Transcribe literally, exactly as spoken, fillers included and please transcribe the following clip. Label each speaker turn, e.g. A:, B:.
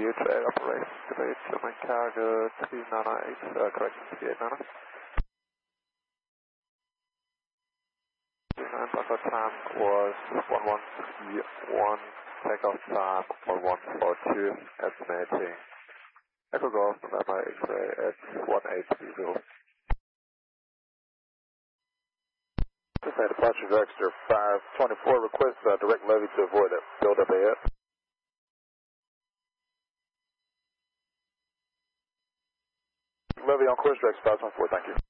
A: trade operation, debate to main cargo three nine eight, uh, correction three eight nine. And buffer time was one one three one, takeoff time one one four two, estimating Echo Golf November X-ray at one eight three zero.
B: Cincinnati departure Dragster five twenty-four, request uh, direct levy to avoid that build-up ahead. Levy on course, Dragster five twenty-four, thank you.